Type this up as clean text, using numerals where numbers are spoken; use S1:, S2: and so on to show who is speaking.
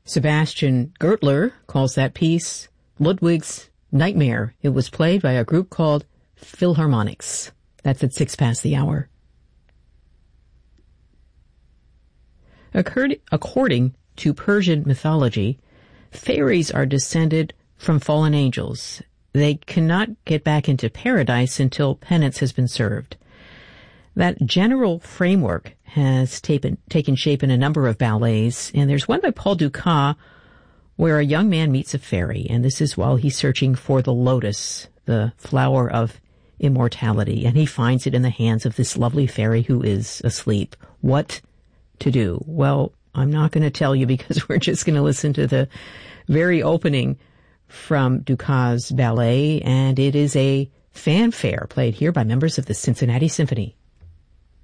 S1: Sebastian Gertler calls that piece Ludwig's Nightmare. It was played by a group called Philharmonics. That's at 6 past the hour. According to Persian mythology, fairies are descended from fallen angels. They cannot get back into paradise until penance has been served. That general framework has taken shape in a number of ballets, and there's one by Paul Dukas where a young man meets a fairy, and this is while he's searching for the lotus, the flower of immortality, and he finds it in the hands of this lovely fairy who is asleep. What to do? Well, I'm not going to tell you because we're just going to listen to the very opening from Dukas' ballet, and it is a fanfare played here by members of the Cincinnati Symphony.